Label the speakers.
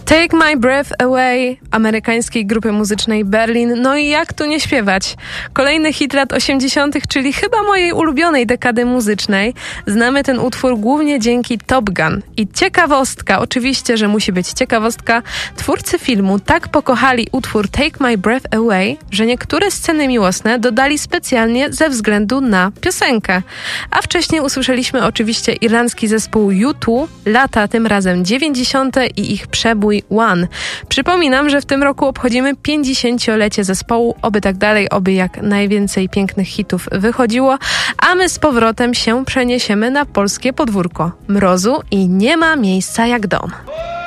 Speaker 1: Take My Breath Away amerykańskiej grupy muzycznej Berlin. No i jak tu nie śpiewać? Kolejny hit lat 80., czyli chyba mojej ulubionej dekady muzycznej. Znamy ten utwór głównie dzięki Top Gun. I ciekawostka, oczywiście, że musi być ciekawostka, twórcy filmu tak pokochali utwór Take My Breath Away, że niektóre sceny miłosne dodali specjalnie ze względu na piosenkę. A wcześniej usłyszeliśmy oczywiście irlandzki zespół U2, lata tym razem 90. i ich przebój One. Przypominam, że w tym roku obchodzimy 50-lecie zespołu, oby tak dalej, oby jak najwięcej pięknych hitów wychodziło, a my z powrotem się przeniesiemy na polskie podwórko. Mrozu i nie ma miejsca jak dom.